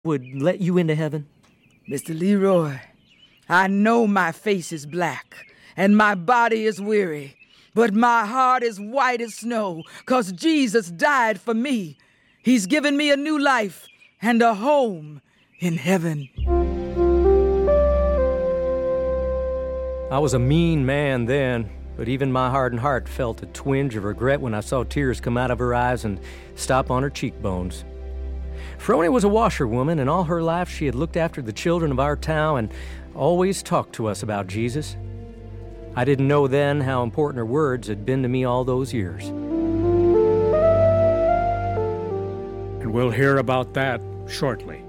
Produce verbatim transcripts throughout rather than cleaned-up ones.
would let you into heaven? Mister Leroy, I know my face is black and my body is weary, but my heart is white as snow, 'cause Jesus died for me. He's given me a new life and a home in heaven. I was a mean man then, but even my hardened heart felt a twinge of regret when I saw tears come out of her eyes and stop on her cheekbones. Froni was a washerwoman, and all her life she had looked after the children of our town and always talked to us about Jesus. I didn't know then how important her words had been to me all those years. And we'll hear about that shortly.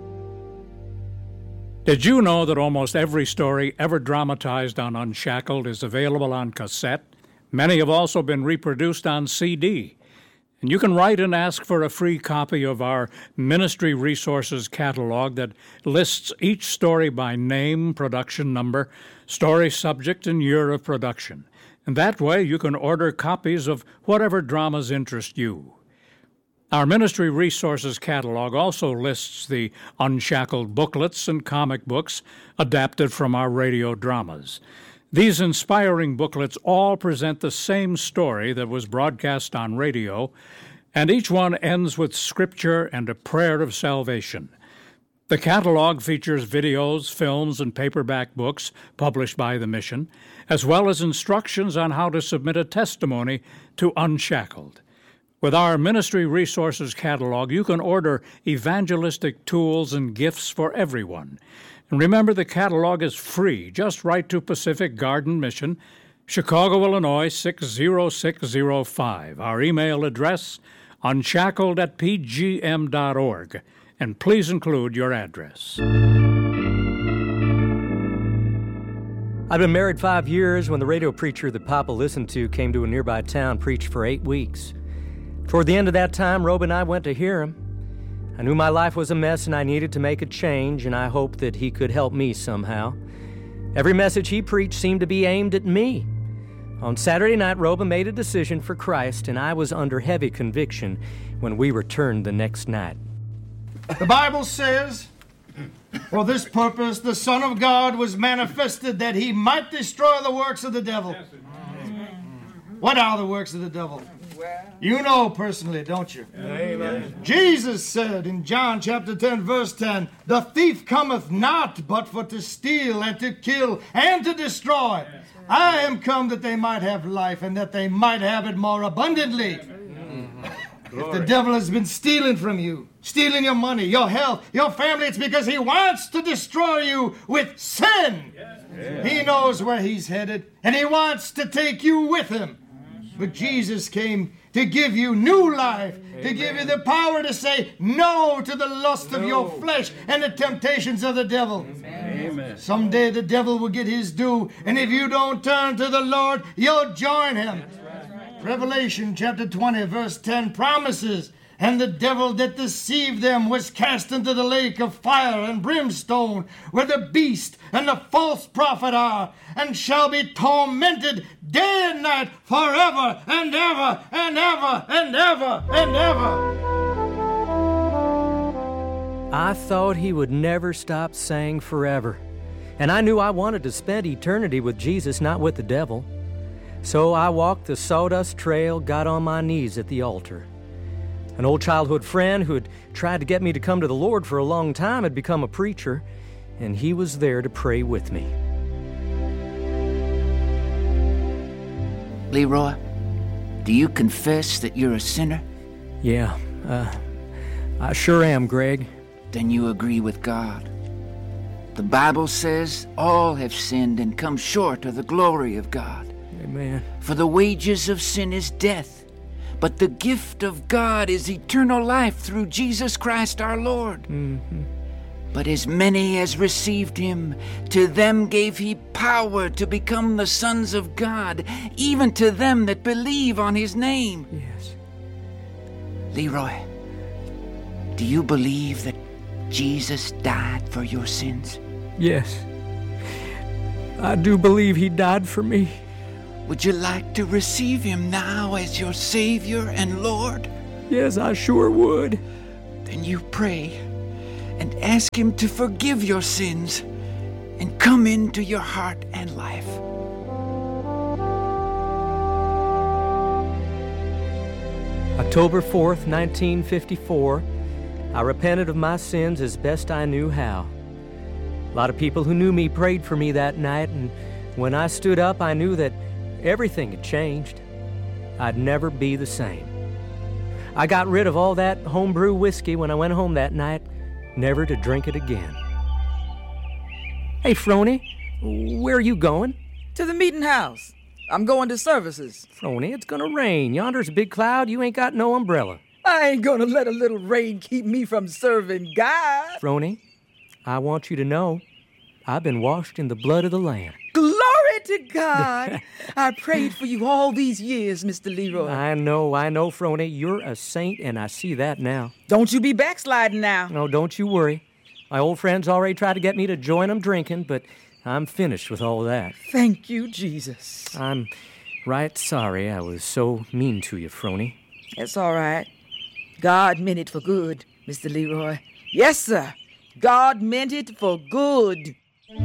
Did you know that almost every story ever dramatized on Unshackled is available on cassette? Many have also been reproduced on C D. And you can write and ask for a free copy of our Ministry Resources catalog that lists each story by name, production number, story subject, and year of production. And that way you can order copies of whatever dramas interest you. Our Ministry Resources catalog also lists the Unshackled booklets and comic books adapted from our radio dramas. These inspiring booklets all present the same story that was broadcast on radio, and each one ends with scripture and a prayer of salvation. The catalog features videos, films, and paperback books published by the mission, as well as instructions on how to submit a testimony to Unshackled. With our Ministry Resources catalog, you can order evangelistic tools and gifts for everyone. And remember, the catalog is free. Just write to Pacific Garden Mission, Chicago, Illinois, six zero six zero five. Our email address, unshackled at p g m dot org. And please include your address. I'd been married five years when the radio preacher that Papa listened to came to a nearby town, preached for eight weeks. Toward the end of that time, Rob and I went to hear him. I knew my life was a mess and I needed to make a change, and I hoped that he could help me somehow. Every message he preached seemed to be aimed at me. On Saturday night, Roba made a decision for Christ, and I was under heavy conviction when we returned the next night. The Bible says, "For this purpose the Son of God was manifested, that he might destroy the works of the devil." What are the works of the devil? You know personally, don't you? Amen. Jesus said in John chapter ten, verse ten, "The thief cometh not but for to steal and to kill and to destroy. I am come that they might have life and that they might have it more abundantly." If the devil has been stealing from you, stealing your money, your health, your family, it's because he wants to destroy you with sin. Yes. He knows where he's headed, and he wants to take you with him. But Jesus came to give you new life, Amen. To give you the power to say no to the lust no. of your flesh and the temptations of the devil. Amen. Someday the devil will get his due, and if you don't turn to the Lord, you'll join him. Right. Revelation chapter twenty, verse ten promises, "And the devil that deceived them was cast into the lake of fire and brimstone, where the beast and the false prophet are, and shall be tormented day and night forever and ever and ever and ever and ever." I thought he would never stop saying forever. And I knew I wanted to spend eternity with Jesus, not with the devil. So I walked the sawdust trail, got on my knees at the altar. An old childhood friend who had tried to get me to come to the Lord for a long time had become a preacher, and he was there to pray with me. Leroy, do you confess that you're a sinner? Yeah, uh, I sure am, Greg. Then you agree with God. The Bible says all have sinned and come short of the glory of God. Amen. For the wages of sin is death, but the gift of God is eternal life through Jesus Christ our Lord. Mm-hmm. But as many as received him, to them gave he power to become the sons of God, even to them that believe on his name. Yes. Leroy, do you believe that Jesus died for your sins? Yes. I do believe he died for me. Would you like to receive him now as your Savior and Lord? Yes, I sure would. Then you pray and ask Him to forgive your sins and come into your heart and life. October fourth, nineteen fifty-four, I repented of my sins as best I knew how. A lot of people who knew me prayed for me that night, and when I stood up, I knew that everything had changed. I'd never be the same. I got rid of all that homebrew whiskey when I went home that night, never to drink it again. Hey, Phroney, where are you going? To the meeting house. I'm going to services. Phroney, it's gonna rain. Yonder's a big cloud. You ain't got no umbrella. I ain't gonna let a little rain keep me from serving God. Phroney, I want you to know I've been washed in the blood of the Lamb. Glory to God. I prayed for you all these years, Mister Leroy. I know, I know, Phroney. You're a saint, and I see that now. Don't you be backsliding now. No, don't you worry. My old friends already tried to get me to join them drinking, but I'm finished with all that. Thank you, Jesus. I'm right sorry I was so mean to you, Phroney. That's all right. God meant it for good, Mister Leroy. Yes, sir. God meant it for good.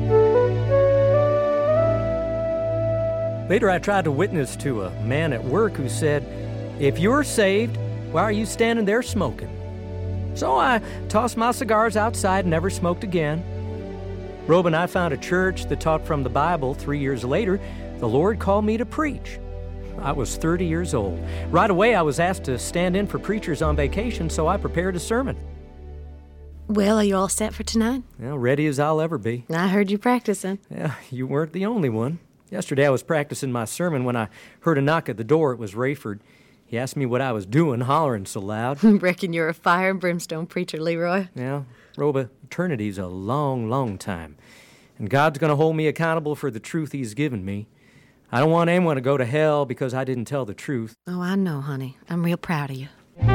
Later, I tried to witness to a man at work who said, "If you're saved, why are you standing there smoking?" So I tossed my cigars outside and never smoked again. Rob and I found a church that taught from the Bible. Three years later, the Lord called me to preach. I was thirty years old. Right away, I was asked to stand in for preachers on vacation, so I prepared a sermon. Well, are you all set for tonight? Well, ready as I'll ever be. I heard you practicing. Yeah, you weren't the only one. Yesterday, I was practicing my sermon when I heard a knock at the door. It was Rayford. He asked me what I was doing, hollering so loud. Reckon you're a fire and brimstone preacher, Leroy. Yeah, Roba, eternity's a long, long time. And God's going to hold me accountable for the truth He's given me. I don't want anyone to go to hell because I didn't tell the truth. Oh, I know, honey. I'm real proud of you.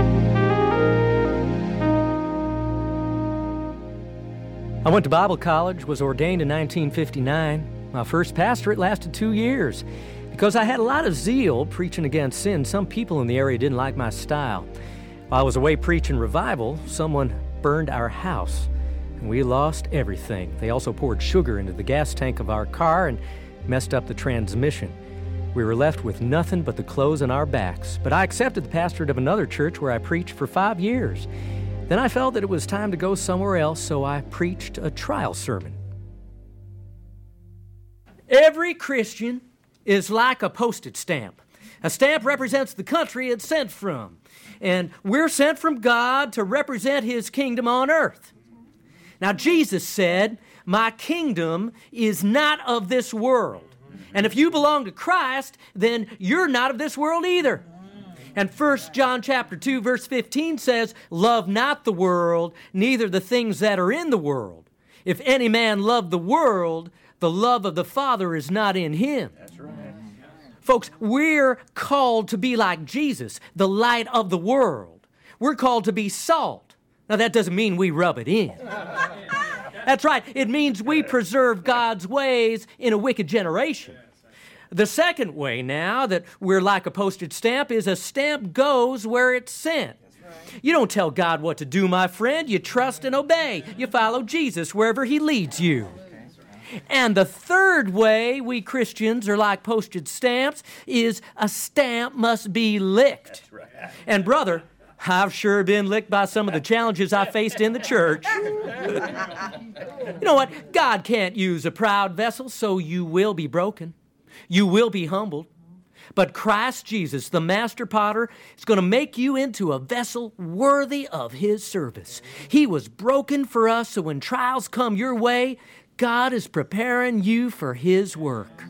I went to Bible college, was ordained in nineteen fifty-nine. My first pastorate lasted two years. Because I had a lot of zeal preaching against sin, some people in the area didn't like my style. While I was away preaching revival, someone burned our house, and we lost everything. They also poured sugar into the gas tank of our car and messed up the transmission. We were left with nothing but the clothes on our backs. But I accepted the pastorate of another church where I preached for five years. Then I felt that it was time to go somewhere else, so I preached a trial sermon. Every Christian is like a postage stamp. A stamp represents the country it's sent from. And we're sent from God to represent His kingdom on earth. Now, Jesus said, "My kingdom is not of this world." And if you belong to Christ, then you're not of this world either. And First John chapter two, verse fifteen says, "Love not the world, neither the things that are in the world. If any man love the world, the love of the Father is not in him." That's right. Folks, we're called to be like Jesus, the light of the world. We're called to be salt. Now, that doesn't mean we rub it in. That's right. It means we preserve God's ways in a wicked generation. The second way now that we're like a postage stamp is a stamp goes where it's sent. You don't tell God what to do, my friend. You trust and obey. You follow Jesus wherever He leads you. And the third way we Christians are like postage stamps is a stamp must be licked. And brother, I've sure been licked by some of the challenges I faced in the church. You know what? God can't use a proud vessel, so you will be broken. You will be humbled. But Christ Jesus, the master potter, is going to make you into a vessel worthy of His service. He was broken for us, so when trials come your way, God is preparing you for His work.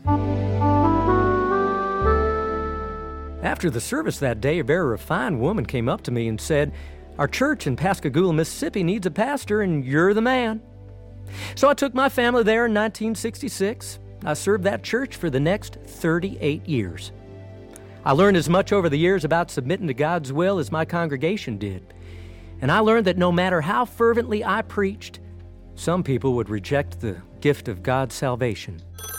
After the service that day, a very refined woman came up to me and said, "Our church in Pascagoula, Mississippi needs a pastor, and you're the man." So I took my family there in nineteen sixty-six. I served that church for the next thirty-eight years. I learned as much over the years about submitting to God's will as my congregation did. And I learned that no matter how fervently I preached, some people would reject the gift of God's salvation.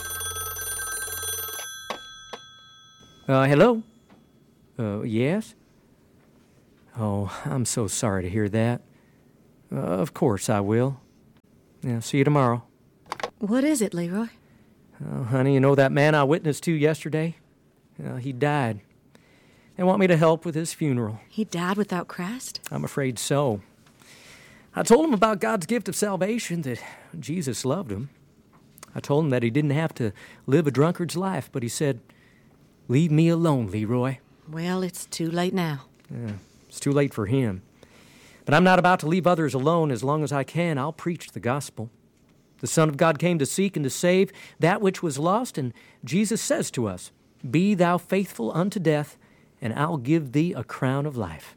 Uh, hello? Uh, yes? Oh, I'm so sorry to hear that. Uh, of course I will. Yeah, see you tomorrow. What is it, Leroy? Oh, honey, you know that man I witnessed to yesterday? Uh, he died. They want me to help with his funeral. He died without Christ? I'm afraid so. I told him about God's gift of salvation, that Jesus loved him. I told him that he didn't have to live a drunkard's life, but he said, "Leave me alone, Leroy." Well, it's too late now. Yeah, it's too late for him. But I'm not about to leave others alone. As long as I can, I'll preach the gospel. The Son of God came to seek and to save that which was lost, and Jesus says to us, "Be thou faithful unto death, and I'll give thee a crown of life."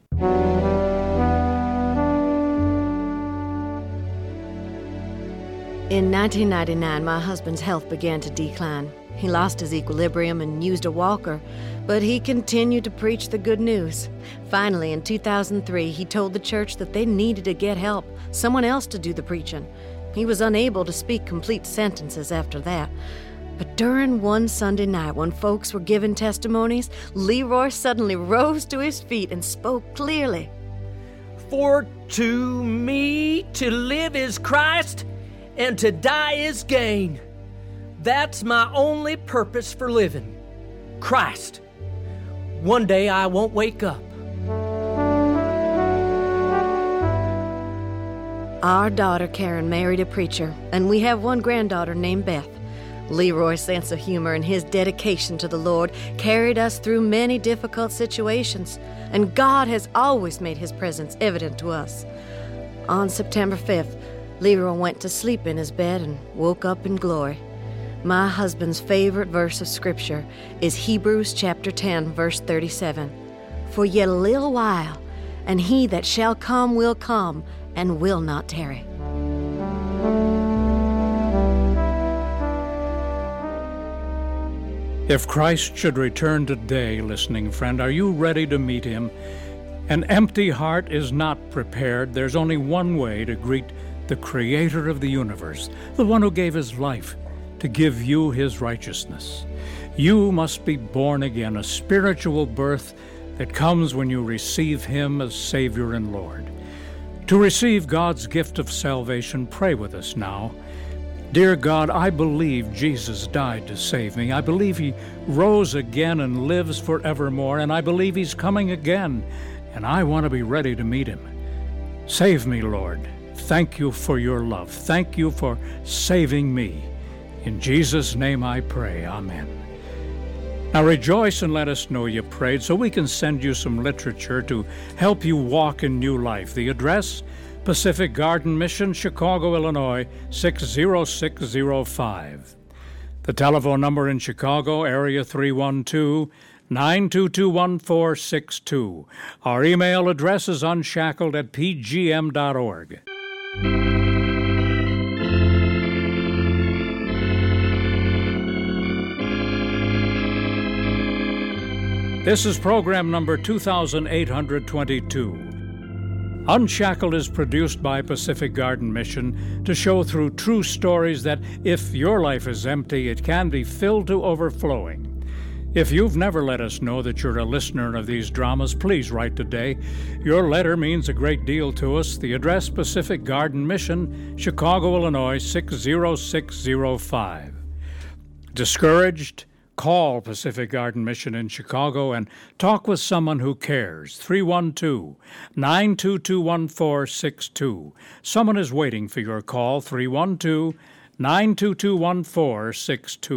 In nineteen ninety-nine, my husband's health began to decline. He lost his equilibrium and used a walker, but he continued to preach the good news. Finally, in two thousand three, he told the church that they needed to get help, someone else to do the preaching. He was unable to speak complete sentences after that. But during one Sunday night, when folks were giving testimonies, Leroy suddenly rose to his feet and spoke clearly. "For to me to live is Christ, and to die is gain. That's my only purpose for living. Christ. One day I won't wake up." Our daughter Karen married a preacher, and we have one granddaughter named Beth. Leroy's sense of humor and his dedication to the Lord carried us through many difficult situations, and God has always made his presence evident to us. On September fifth, Leroy went to sleep in his bed and woke up in glory. My husband's favorite verse of Scripture is Hebrews chapter ten, verse thirty-seven. "For yet a little while, and he that shall come will come, and will not tarry." If Christ should return today, listening friend, are you ready to meet him? An empty heart is not prepared. There's only one way to greet the Creator of the universe, the one who gave his life to give you his righteousness. You must be born again, a spiritual birth that comes when you receive him as Savior and Lord. To receive God's gift of salvation, pray with us now. Dear God, I believe Jesus died to save me. I believe he rose again and lives forevermore, and I believe he's coming again, and I want to be ready to meet him. Save me, Lord. Thank you for your love. Thank you for saving me. In Jesus' name I pray. Amen. Now rejoice and let us know you prayed so we can send you some literature to help you walk in new life. The address, Pacific Garden Mission, Chicago, Illinois, six zero six zero five. The telephone number in Chicago, area three one two, nine two two, one four six two. Our email address is unshackled at p g m dot org. This is program number two thousand eight hundred twenty-two. Unshackled is produced by Pacific Garden Mission to show through true stories that if your life is empty, it can be filled to overflowing. If you've never let us know that you're a listener of these dramas, please write today. Your letter means a great deal to us. The address, Pacific Garden Mission, Chicago, Illinois, six zero six zero five. Discouraged? Call Pacific Garden Mission in Chicago and talk with someone who cares. three one two, nine two two, one four six two. Someone is waiting for your call. three one two, nine two two, one four six two.